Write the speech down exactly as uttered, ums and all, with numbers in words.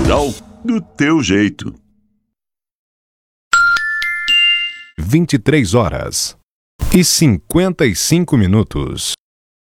Rural do teu jeito. vinte e três horas e cinquenta e cinco minutos.